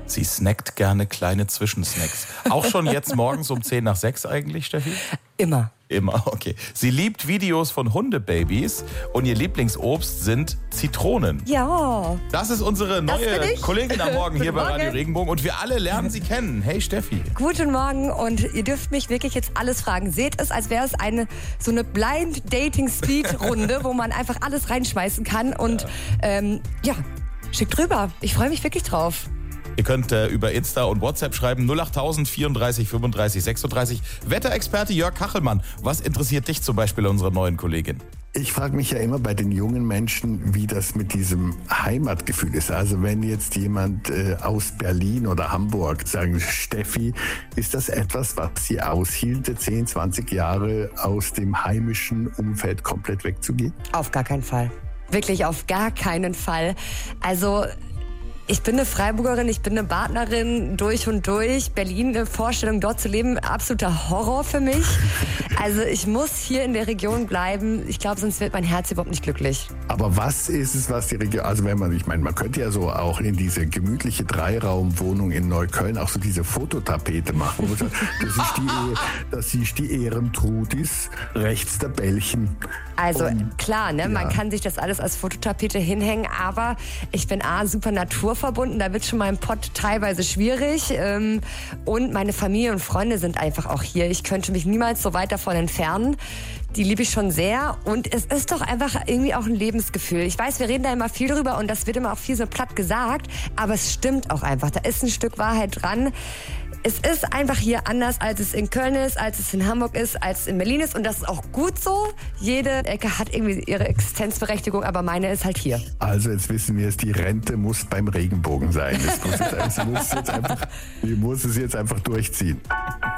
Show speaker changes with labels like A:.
A: Sie snackt gerne kleine Zwischensnacks. Auch schon jetzt morgens um 5:50 eigentlich, Steffi?
B: Immer.
A: Immer, okay. Sie liebt Videos von Hundebabys und ihr Lieblingsobst sind Zitronen.
B: Ja.
A: Das ist unsere neue Kollegin am Morgen hier bei Radio Regenbogen und wir alle lernen sie kennen. Hey Steffi.
B: Guten Morgen und ihr dürft mich wirklich jetzt alles fragen. Seht es, als wäre es so eine Blind-Dating-Speed-Runde, wo man einfach alles reinschmeißen kann und schickt rüber. Ich freue mich wirklich drauf.
A: Ihr könnt über Insta und WhatsApp schreiben 08000 34 35 36. Wetterexperte Jörg Kachelmann, was interessiert dich zum Beispiel an unserer neuen Kollegin?
C: Ich frage mich ja immer bei den jungen Menschen, wie das mit diesem Heimatgefühl ist. Also wenn jetzt jemand aus Berlin oder Hamburg sagen, Steffi, ist das etwas, was sie aushielte, 10, 20 Jahre aus dem heimischen Umfeld komplett wegzugehen?
B: Auf gar keinen Fall. Wirklich auf gar keinen Fall. Also ich bin eine Freiburgerin, ich bin eine Badnerin durch und durch. Berlin, eine Vorstellung, dort zu leben, absoluter Horror für mich. Also ich muss hier in der Region bleiben. Ich glaube, sonst wird mein Herz überhaupt nicht glücklich.
C: Aber was ist es, was die Region, also man könnte ja so auch in diese gemütliche Dreiraumwohnung in Neukölln auch so diese Fototapete machen. Das ist die Ehrentrudis, rechts der Bällchen.
B: Also klar, ne, man kann sich das alles als Fototapete hinhängen, aber ich bin super naturverbunden, da wird schon mal im Pott teilweise schwierig und meine Familie und Freunde sind einfach auch hier. Ich könnte mich niemals so weit davon entfernen. Die liebe ich schon sehr und es ist doch einfach irgendwie auch ein Lebensgefühl. Ich weiß, wir reden da immer viel drüber und das wird immer auch viel so platt gesagt, aber es stimmt auch einfach. Da ist ein Stück Wahrheit dran. Es ist einfach hier anders, als es in Köln ist, als es in Hamburg ist, als es in Berlin ist. Und das ist auch gut so. Jede Ecke hat irgendwie ihre Existenzberechtigung, aber meine ist halt hier.
C: Also jetzt wissen wir es, die Rente muss beim Regenbogen sein. Die muss es jetzt einfach durchziehen.